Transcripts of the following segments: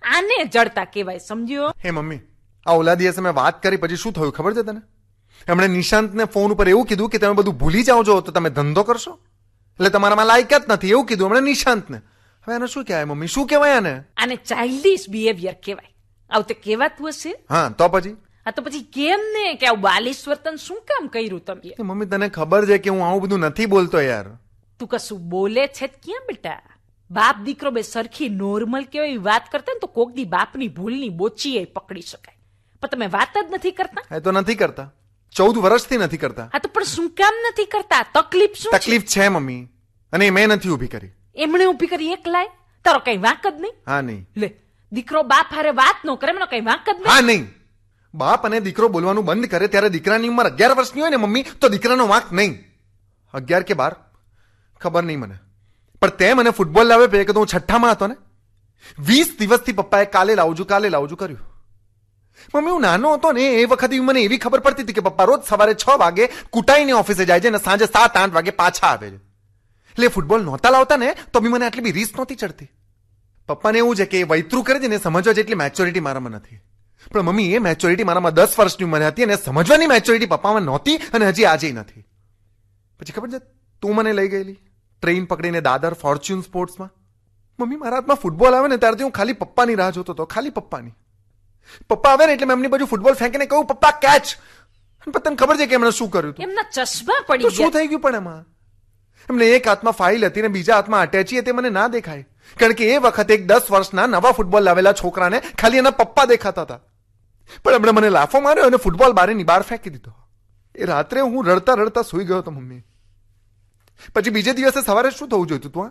આને જડતા કહેવાય, સમજ્યો? હે મમ્મી, આ ઓલા દિવસે મેં વાત કરી પછી શું થયું ખબર છે તને? એમણે નિશાંતને ફોન ઉપર એવું કીધું કે તમે બધું ભૂલી જાઓ છો તો તમે ધંધો કરશો, એટલે તમારામાં લાયકાત નથી એવું કીધું એમણે નિશાંતને. હવે આને શું કહેવાય મમ્મી, શું કહેવાય આને? આને ચાઇલ્ડિશ બિહેવિયર કહેવાય. આવું તે કહેવાતું હશે. હા તો પછી? આ તો પછી કેમ ને કે આવું બાલિશ વર્તન શું કામ કર્યું તમે? મમ્મી તને ખબર છે કે હું આવું બધું નથી બોલતો યાર. તું કશું બોલે છે ક્યાં બેટા? બાપ દીકરો બે સરખી નોર્મલ કેવાય એવી વાત કરતા ને તો કોક દી બાપની ભૂલની બોચી પકડી શકાય, પણ તમે વાત જ નથી કરતા. એ તો નથી કરતા, 14 વર્ષથી નથી કરતા. હા તો પણ શું કામ નથી કરતા? તકલીફ શું? તકલીફ છે મમ્મી, અને મેં નથી ઊભી કરી. એમણે ઊભી કરી એકલાય? તારો કઈ વાંક જ નહીં? હા નહીં. લે, દીકરો બાપ હારે વાત ન કરે, એમનો કઈ વાંક જ નહીં? હા નહીં. બાપ અને દીકરો બોલવાનું બંધ કરે ત્યારે દીકરાની ઉંમર 11 વર્ષની હોય ને મમ્મી, તો દીકરાનો વાંક નહીં. 11 કે 12 ખબર નહીં મને, પણ તે મને ફૂટબોલ લાવે પે કે હું છઠ્ઠામાં હતો ને, 20 દિવસથી પપ્પાએ કાલે લાવજો કર્યું. મમ્મી હું નાનો હતો ને એ વખતે મને એવી ખબર પડતી હતી કે પપ્પા રોજ સવારે 6 વાગે કુટાઈને ઓફિસે જાય છે અને સાંજે 7-8 વાગે પાછા આવે છે. એટલે ફૂટબોલ નહોતા લાવતા ને તો બી મને આટલી બી રીસ નહોતી ચડતી. પપ્પાને એવું છે કે એ વૈતરું કરે છે ને સમજવા જેટલી મેચ્યોરિટી મારામાં નથી. પણ મમ્મી એ મેચ્યોરિટી મારામાં 10 વર્ષની ઉંમરે હતી અને સમજવાની મેચ્યોરિટી પપ્પામાં નહોતી અને હજી આજે નથી. પછી ખબર છે તું મને લઈ ગયેલી ટ્રેન પકડીને દાદર ફોર્ચ્યુન સ્પોર્ટ્સમાં. મમ્મી મારા હાથમાં ફૂટબોલ આવે ને ત્યારથી હું ખાલી પપ્પાની રાહ જોતો હતો, ખાલી પપ્પાની. પપ્પા આવે ને એટલે મેં એમની બાજુ ફૂટબોલ ફેંકીને કહું પપ્પા કેચ. તને ખબર છે કે એમણે શું કર્યું હતું? એમના ચશ્મા પડી ગયા. શું થઈ ગયું પણ એમાં? એમને એક હાથમાં ફાઇલ હતી ને બીજા હાથમાં અટેચી હતી, મને ના દેખાય કારણ કે એ વખતે એક 10 વર્ષના નવા ફૂટબોલ લાવેલા છોકરાને ખાલી એના પપ્પા દેખાતા હતા. પણ એમણે મને લાફો માર્યો અને ફૂટબોલ બારેની બહાર ફેંકી દીધો. એ રાત્રે હું રડતા રડતા સૂઈ ગયો હતો મમ્મી. પછી બીજે દિવસે સવારે શું થવું જોઈતું તું?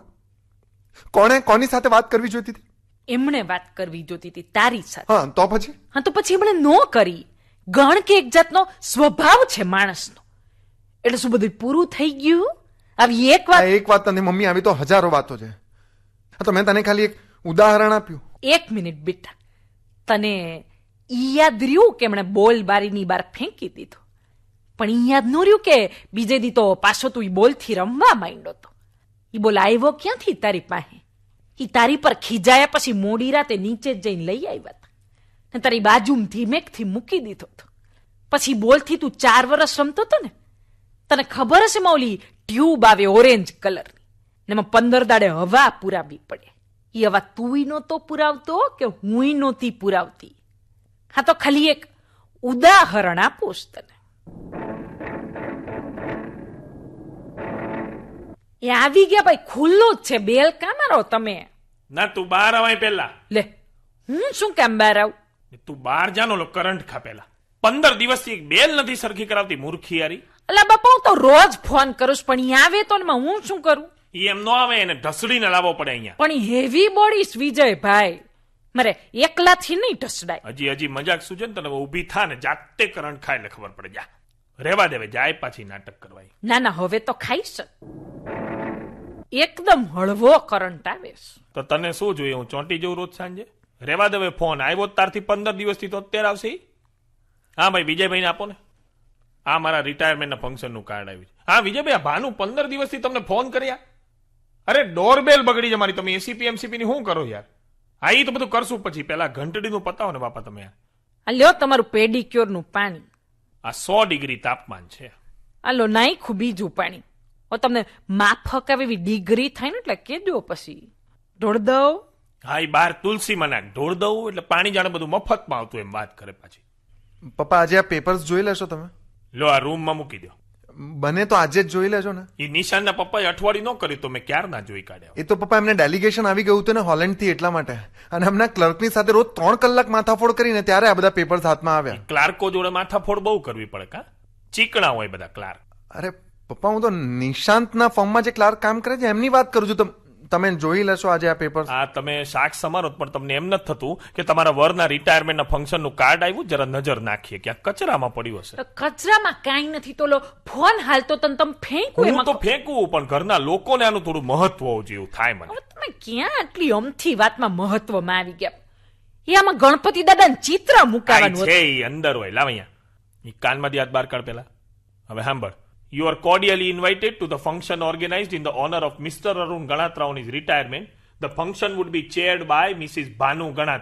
કોની સાથે વાત કરવી જોઈતી હતી? એમણે વાત કરવી જોતી હતી તારી સાથે. હા તો પછી? હા તો પછી એમણે નો કરી. ગણ કે એક જાતનો સ્વભાવ છે માણસનો, એટલે શું બધું પૂરું થઈ ગયું? આવી એક વાત તને મમ્મી, આવી તો હજારો વાતો છે. તો મેં તને ખાલી એક ઉદાહરણ આપ્યું. 1 મિનિટ બેટા, તને ઈ યાદ રહ્યું કે એમણે બોલ બારીની બહાર ફેંકી દીધો, પણ ઈ યાદ ન રહ્યું કે બીજે દી તો પાછો તું ઈ બોલથી રમવા માંડ્યો હતો. ઈ બોલ આવ્યો ક્યાંથી તારી પાસે? ઈ તારી પર ખીજાયા પછી મોડી રાતે નીચે જ જઈને લઈ આવ્યા હતા ને તારી બાજુમાં ધીમેકથી મૂકી દીધો હતો. પછી બોલથી તું 4 વર્ષ રમતો હતો ને, તને ખબર હશે ઓલી ટ્યુબ આવે ઓરેન્જ કલરની ને એમાં 15 દાડે હવા પુરાવી પડે. ઈ હવા તુંય નહોતો પુરાવતો કે હુંય નહોતી પુરાવતી. હા તો ખાલી એક ઉદાહરણ આપું તને. એ આવી ગયા ભાઈ, ખુલ્લું જ છે, બેલ કામ મારો તમે. ના તું બહાર આવાય પેલા. લે, હું શું કામ બહાર આવું? તું બહાર જાનો લો કરંટ ખાપેલા. 15 દિવસથી એક બેલ નથી સરખી કરાવતી મૂર્ખી યારી. અલા બાપા હું તો રોજ ફોન કરું પણ ઈ આવે તો હું શું કરું? ઈ એમ નો આવે, એને ઢસડીને લાવવો પડે અહીંયા. પણ ઈ હેવી બોડી વિજયભાઈ, મારે એકલાથી નહીં ઢસડાય. હજી મજાક શું છે ને તને? ઊભી થા ને જાતે કરંટ ખાય એટલે ખબર પડે. જા રેવા દેવે, જાય પાછી નાટક કરવાય. ના ના હવે તો ખાઈશ. એકદમ હળવો કરંટ આવે. તો તને શું જોઈએ? હું ચોંટી જઉં રોજ સાંજે? રેવા દેવે. ફોન આવ્યો તારથી 15 દિવસથી તો અત્યારે આવશે. હા ભાઈ વિજયભાઈને આપો ને. આ મારા રિટાયરમેન્ટના ફંક્શનનું કાર્ડ આવ્યું છે. હા વિજયભાઈ, આ ભાનુ 15 દિવસથી તમને ફોન કર્યા. અરે ડોરબેલ બગડી છે મારી. તમે એસીપી એમસીપી ની શું કરો યાર? હા એ તો બધું કરશું પછી, પેલા ઘંટડીનું પતાવો ને બાપા તમે યાર. આ લ્યો તમારું પેડિક્યોર નું પાણી. આ 100 ડિગ્રી તાપમાન છે. આ લો નાખ્યું બીજું પાણી. તમને માફક એવી ડિગ્રી થાય ને એટલે કેજો પછી ઢોળ દઉં. હા એ બહાર તુલસીમાં નાખ, ઢોળ દઉં એટલે પાણી જાણે બધું મફતમાં આવતું એમ વાત કરે પાછી. પપ્પા આજે આ પેપર્સ જોઈ લેશો તમે? લો આ રૂમમાં મૂકી દો. બને તો આજે જ જોઈ લેજો ને. એ નિશાનના પપ્પાએ અઠવાડિયું ન કર્યું તો મેં ક્યાર ના જોઈ કાઢ્યા. એ તો પપ્પા એમને ડેલિગેશન આવી ગયું હતું ને હોલેન્ડ થી, એટલા માટે. અને એમના ક્લર્કની સાથે રોજ 3 કલાક માથાફોડ કરીને ત્યારે આ બધા પેપર્સ હાથમાં આવ્યા. ક્લાર્કો જોડે માથાફોડ બહુ કરવી પડે કા? ચીકણા હોય બધા ક્લાર્ક. અરે પપ્પા હું તો નિશાંતના ફોર્મમાં જે ક્લાર્ક કામ કરે છે એમની વાત કરું છું. તમે જોઈ લેશો આજે આ પેપર. હા તમે શાક સમારો પણ તમને એમ નથી થતું કે તમારા વરના રિટાયરમેન્ટના ફંક્શનનું કાર્ડ આવ્યું, જરા નજર નાખીએ ક્યાંક કચરામાં પડ્યું હશે. કચરામાં કાંઈ નથી, તો ફોન હાલતો તને તમે ફેંકવું. હું તો ફેંકવું પણ ઘરના લોકોને આનું થોડું મહત્વ હોવું જેવું થાય મને. તમે ક્યાં આટલી અમથી વાતમાં મહત્વમાં આવી ગયા? એ આમાં ગણપતિ દાદાનું ચિત્ર મુકાવાનું છે, અંદર હોય. લાવ અહીંયા એ કાનમાંથી હાથ બહાર કાઢ પેલા. હવે સાંભળ. You are cordially invited to the function organized in the honor of Mr. Arun Ganatrao's retirement. The function would be chaired by Mrs. Bhanu Ganatra.